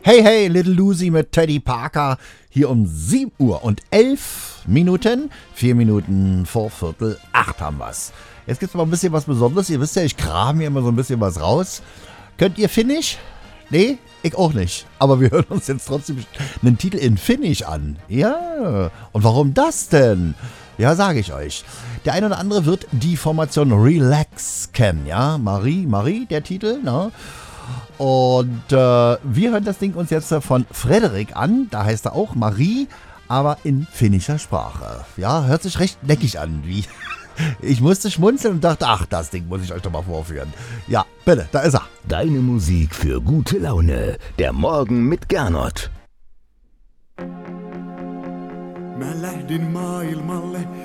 Hey, hey, Little Lucy mit Teddy Parker. Hier um 7 Uhr und 11 Minuten. 4 Minuten vor Viertel 8 haben wir's. Jetzt gibt's mal ein bisschen was Besonderes. Ihr wisst ja, ich kram hier immer so ein bisschen was raus. Könnt ihr Finnisch? Nee, ich auch nicht. Aber wir hören uns jetzt trotzdem einen Titel in Finnisch an. Ja, und warum das denn? Ja, sage ich euch. Der eine oder andere wird die Formation Relax kennen, ja? Marie, der Titel, ne? Und wir hören das Ding uns jetzt von Frederik an. Da heißt er auch Marie, aber in finnischer Sprache. Ja, hört sich recht neckig an. Ich musste schmunzeln und dachte, ach, das Ding muss ich euch doch mal vorführen. Ja, bitte, da ist er. Deine Musik für gute Laune. Der Morgen mit Gernot. Mä lähdin maailmalle